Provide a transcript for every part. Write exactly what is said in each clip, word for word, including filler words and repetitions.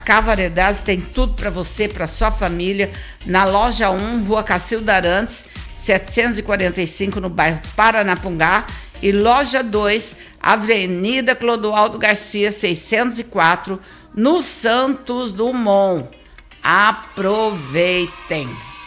K Variedades tem tudo para você, para sua família, na loja um, Rua Cacilda Arantes, setecentos e quarenta e cinco, no bairro Paranapungá, e loja dois, Avenida Clodoaldo Garcia, seiscentos e quatro, no Santos Dumont. Aproveitem!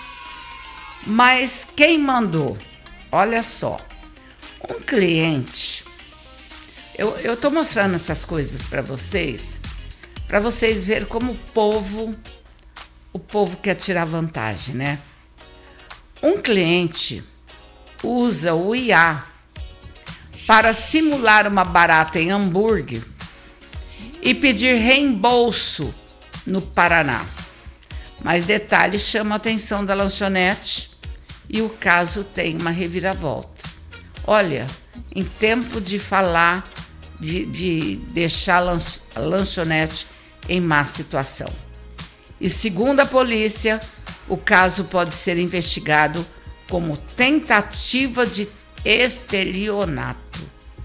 Mas quem mandou? Olha só, um cliente, eu eu tô mostrando essas coisas para vocês, para vocês verem como o povo, o povo quer tirar vantagem, né? Um cliente usa o I A para simular uma barata em hambúrguer e pedir reembolso no Paraná. Mas detalhes chamam a atenção da lanchonete e o caso tem uma reviravolta. Olha, em tempo de falar, de, de deixar a lanchonete em má situação. E segundo a polícia, o caso pode ser investigado como tentativa de estelionato.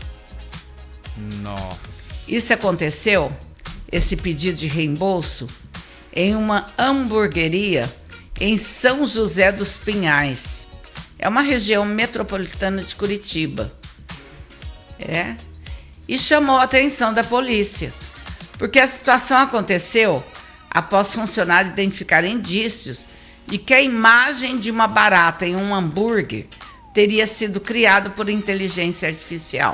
Nossa. Isso aconteceu, esse pedido de reembolso, em uma hamburgueria em São José dos Pinhais. É uma região metropolitana de Curitiba. É. E chamou a atenção da polícia, porque a situação aconteceu após funcionários identificarem indícios de que a imagem de uma barata em um hambúrguer teria sido criada por inteligência artificial.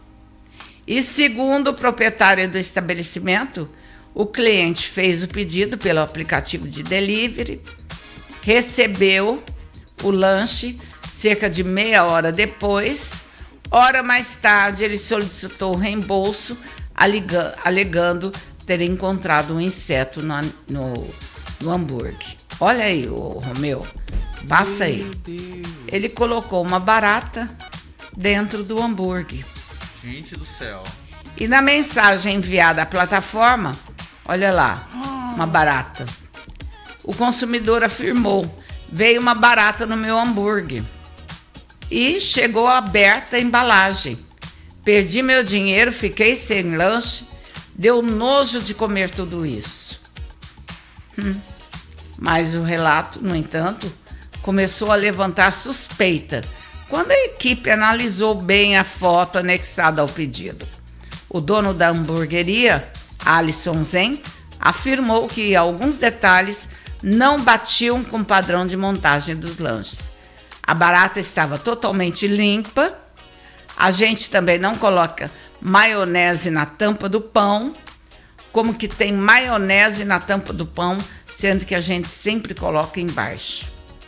E segundo o proprietário do estabelecimento, o cliente fez o pedido pelo aplicativo de delivery, recebeu o lanche cerca de meia hora depois. Hora mais tarde, ele solicitou o reembolso, alega, alegando ter encontrado um inseto no, no, no hambúrguer. Olha aí, ô, Romeu, passa aí. Ele colocou uma barata dentro do hambúrguer. Gente do céu. E na mensagem enviada à plataforma, olha lá, uma barata. O consumidor afirmou: veio uma barata no meu hambúrguer. E chegou aberta a embalagem. Perdi meu dinheiro, fiquei sem lanche, deu nojo de comer tudo isso. Hum. Mas o relato, no entanto, começou a levantar suspeita quando a equipe analisou bem a foto anexada ao pedido. O dono da hamburgueria, Alisson Zen, afirmou que alguns detalhes não batiam com o padrão de montagem dos lanches. A barata estava totalmente limpa. A gente também não coloca maionese na tampa do pão. Como que tem maionese na tampa do pão, sendo que a gente sempre coloca embaixo.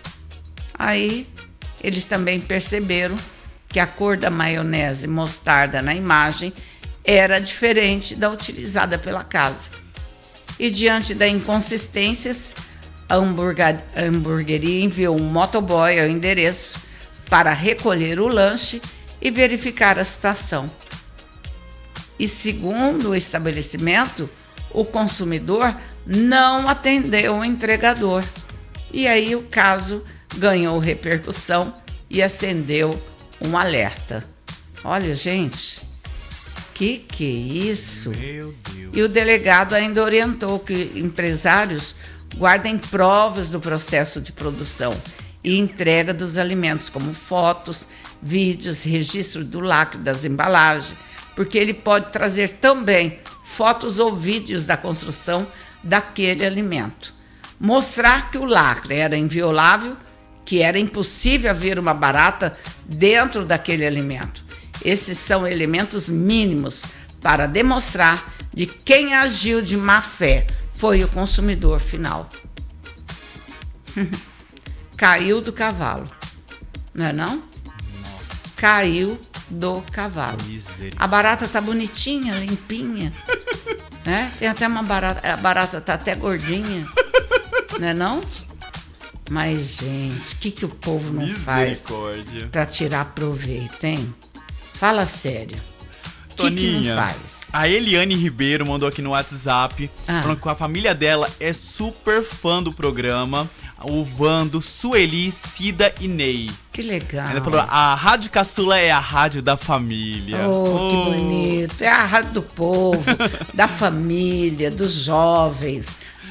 Aí, eles também perceberam que a cor da maionese mostarda na imagem era diferente da utilizada pela casa. E diante das inconsistências, a hamburgueria enviou um motoboy ao endereço para recolher o lanche e verificar a situação. E segundo o estabelecimento, o consumidor não atendeu o entregador. E aí o caso ganhou repercussão e acendeu um alerta. Olha, gente, que que é isso? Meu Deus. E o delegado ainda orientou que empresários guardem provas do processo de produção e entrega dos alimentos, como fotos, vídeos, registro do lacre das embalagens, porque ele pode trazer também fotos ou vídeos da construção daquele alimento. Mostrar que o lacre era inviolável, que era impossível haver uma barata dentro daquele alimento. Esses são elementos mínimos para demonstrar de quem agiu de má fé foi o consumidor final. Caiu do cavalo, não é não? Nossa. Caiu do cavalo. A barata tá bonitinha, limpinha, né? Tem até uma barata, a barata tá até gordinha, não é não? Mas, gente, o que que o povo não faz para tirar proveito, hein? Fala sério. O que que não faz? A Eliane Ribeiro mandou aqui no WhatsApp, Ah. falando que a família dela é super fã do programa. O Vando, Sueli, Cida e Ney. Que legal. Ela falou, a Rádio Caçula é a rádio da família. Oh, que bonito. É a rádio do povo, da família, dos jovens.